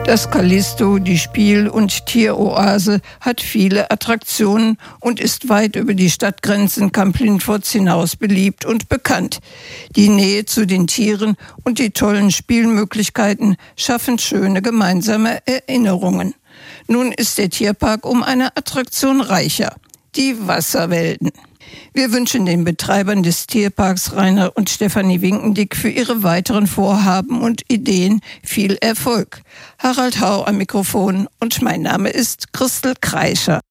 Das Callisto, die Spiel- und Tieroase, hat viele Attraktionen und ist weit über die Stadtgrenzen Kamp-Lintforts hinaus beliebt und bekannt. Die Nähe zu den Tieren und die tollen Spielmöglichkeiten schaffen schöne gemeinsame Erinnerungen. Nun ist der Tierpark um eine Attraktion reicher: die Wasserwelten. Wir wünschen den Betreibern des Tierparks Rainer und Stefanie Winkendick für ihre weiteren Vorhaben und Ideen viel Erfolg. Harald Hau am Mikrofon und mein Name ist Christel Kreischer.